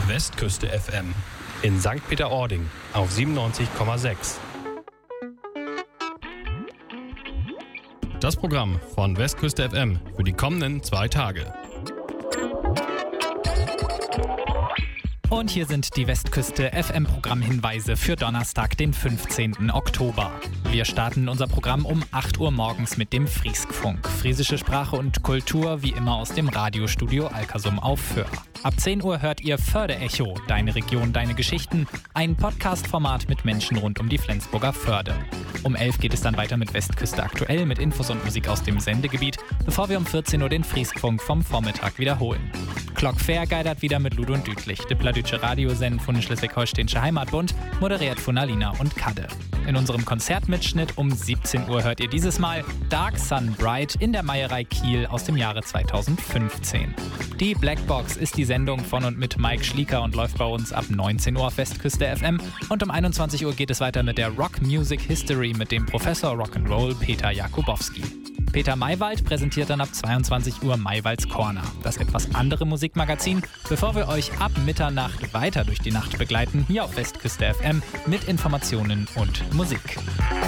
Westküste FM in St. Peter-Ording auf 97,6. Das Programm von Westküste FM für die kommenden 2 Tage. Und hier sind die Westküste FM-Programmhinweise für Donnerstag, den 15. Oktober. Wir starten unser Programm um 8 Uhr morgens mit dem Frieskfunk. Friesische Sprache und Kultur wie immer aus dem Radiostudio Alkersum auf Föhr. Ab 10 Uhr hört ihr Förde-Echo, deine Region, deine Geschichten, ein Podcast-Format mit Menschen rund um die Flensburger Förde. Um 11 geht es dann weiter mit Westküste aktuell mit Infos und Musik aus dem Sendegebiet, bevor wir um 14 Uhr den Frieskfunk vom Vormittag wiederholen. Glock Fair geidert wieder mit Lud und Dütlich, de Pladütsche Radiosend von Schleswig-Holsteinische Heimatbund, moderiert von Alina und Kadde. In unserem Konzertmitschnitt um 17 Uhr hört ihr dieses Mal Dark Sun Bright in der Meierei Kiel aus dem Jahre 2015. Die Blackbox ist die Sendung von und mit Mike Schlieker und läuft bei uns ab 19 Uhr auf Westküste FM. Und um 21 Uhr geht es weiter mit der Rock Music History mit dem Professor Rock'n'Roll Peter Jakubowski. Peter Maywald präsentiert dann ab 22 Uhr Maywalds Corner, das etwas andere Musikmagazin, bevor wir euch ab Mitternacht weiter durch die Nacht begleiten, hier auf Westküste FM mit Informationen und Musik.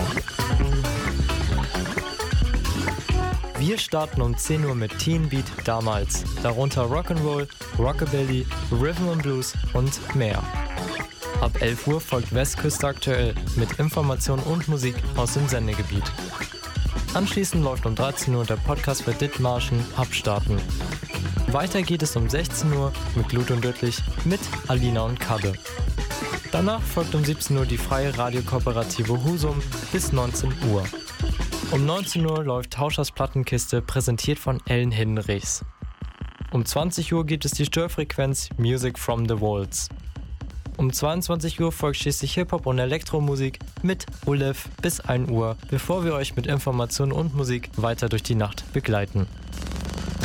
Wir starten um 10 Uhr mit Teen Beat damals, darunter Rock'n'Roll, Rockabilly, Rhythm and Blues und mehr. Ab 11 Uhr folgt Westküste aktuell mit Informationen und Musik aus dem Sendegebiet. Anschließend läuft um 13 Uhr der Podcast für Dithmarschen Abstarten. Weiter geht es um 16 Uhr mit Lud und Dütlich mit Alina und Kadde. Danach folgt um 17 Uhr die freie Radiokooperative Husum bis 19 Uhr. Um 19 Uhr läuft Tauschers Plattenkiste, präsentiert von Ellen Hinrichs. Um 20 Uhr gibt es die Störfrequenz Music from the Walls. Um 22 Uhr folgt schließlich Hip-Hop und Elektromusik mit Ulef bis 1 Uhr, bevor wir euch mit Informationen und Musik weiter durch die Nacht begleiten.